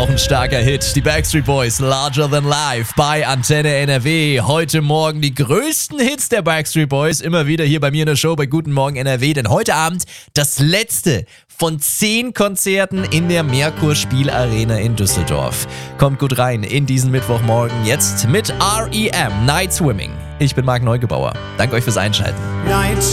Auch ein starker Hit. Die Backstreet Boys, Larger Than Life bei Antenne NRW. Heute Morgen die größten Hits der Backstreet Boys. Immer wieder hier bei mir in der Show bei Guten Morgen NRW. Denn heute Abend das letzte von 10 Konzerten in der Merkur Spielarena in Düsseldorf. Kommt gut rein in diesen Mittwochmorgen jetzt mit R.E.M. Night Swimming. Ich bin Marc Neugebauer. Danke euch fürs Einschalten. Night